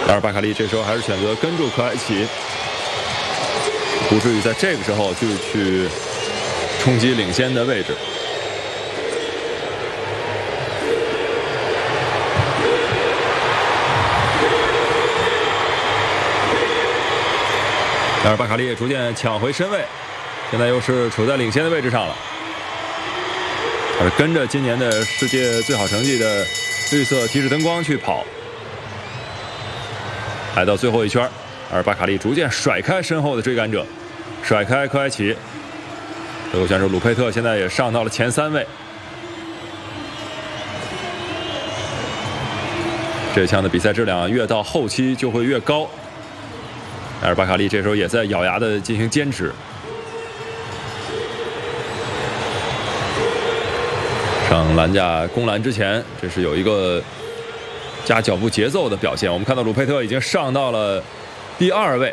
然而巴卡利这时候还是选择跟住科埃奇，不至于在这个时候就去冲击领先的位置。然而巴卡利也逐渐抢回身位，现在又是处在领先的位置上了。他是跟着今年的世界最好成绩的绿色提示灯光去跑，来到最后一圈，而巴卡利逐渐甩开身后的追赶者，甩开科埃奇。德国选手鲁佩特现在也上到了前3位。这项的比赛质量越到后期就会越高。而巴卡利这时候也在咬牙的进行坚持。上栏架攻栏之前，这是有一个加脚步节奏的表现。我们看到鲁佩特已经上到了第2位，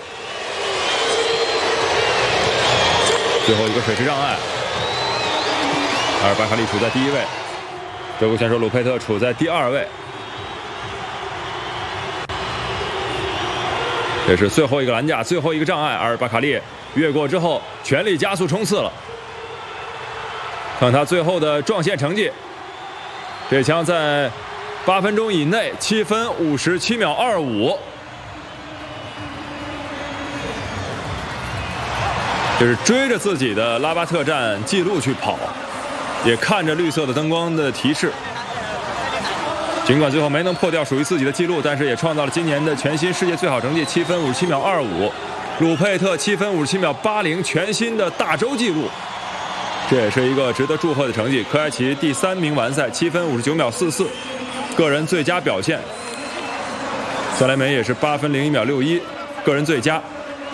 最后一个水池障碍，而巴卡利处在第1位，德国选手鲁佩特处在第2位。这是最后一个栏架，最后一个障碍，而巴卡利越过之后，全力加速冲刺了。看他最后的撞线成绩，这枪在8分钟以内，7分57秒25。这是追着自己的拉巴特站记录去跑，也看着绿色的灯光的提示。尽管最后没能破掉属于自己的记录，但是也创造了今年的全新世界最好成绩7分57秒25，鲁佩特7分57秒80，全新的大洲纪录。这也是一个值得祝贺的成绩。科埃奇第3名完赛，7分59秒44，个人最佳表现。萨莱梅也是8分01秒61，个人最佳。